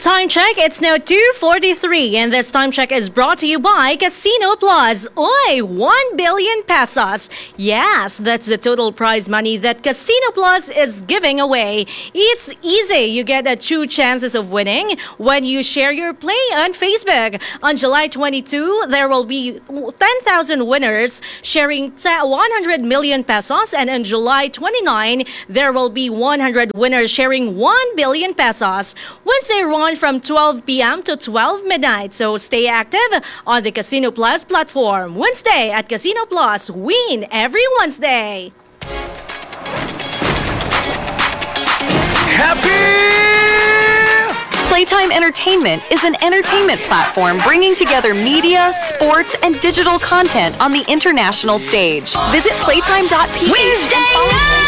Time check, it's now 2:43 and this time check is brought to you by Casino Plus. Oy, 1 billion pesos. Yes, that's the total prize money that Casino Plus is giving away. It's easy. You get 2 chances of winning when you share your play on Facebook. On July 22, there will be 10,000 winners sharing 100 million pesos, and on July 29, there will be 100 winners sharing 1 billion pesos. Once they run from 12 p.m. to 12 midnight. So stay active on the Casino Plus platform. Wednesday at Casino Plus. Win every Wednesday. Playtime Entertainment is an entertainment platform bringing together media, sports, and digital content on the international stage. Visit playtime.ph. Wednesday night!